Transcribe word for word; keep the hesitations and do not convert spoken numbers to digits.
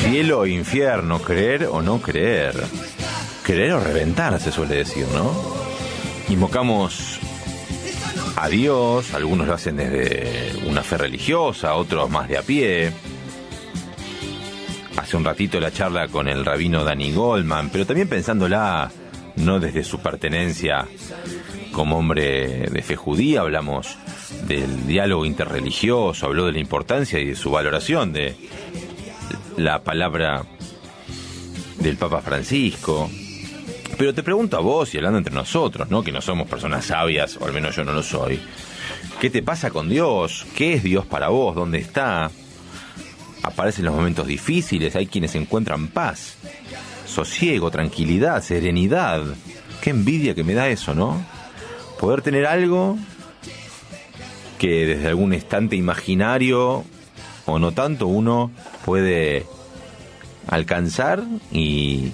Cielo o infierno, creer o no creer. Creer o reventar, se suele decir, ¿no? Invocamos a Dios, algunos lo hacen desde una fe religiosa, otros más de a pie. Hace un ratito la charla con el rabino Danny Goldman, pero también pensándola no desde su pertenencia como hombre de fe judía, hablamos del diálogo interreligioso, habló de la importancia y de su valoración de la palabra del Papa Francisco. Pero te pregunto a vos, y hablando entre nosotros, ¿no? Que no somos personas sabias, o al menos yo no lo soy. ¿Qué te pasa con Dios? ¿Qué es Dios para vos? ¿Dónde está? Aparecen los momentos difíciles, hay quienes encuentran paz, sosiego, tranquilidad, serenidad. Qué envidia que me da eso, ¿no? Poder tener algo que desde algún estante imaginario, o no tanto, uno puede alcanzar y